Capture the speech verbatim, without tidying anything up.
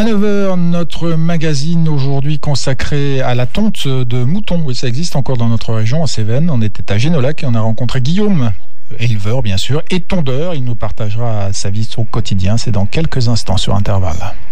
À neuf heures, notre magazine aujourd'hui consacré à la tonte de moutons. Oui, ça existe encore dans notre région, en Cévennes. On était à Génolac et on a rencontré Guillaume, éleveur bien sûr, et tondeur. Il nous partagera sa vie au quotidien. C'est dans quelques instants sur Intervalle.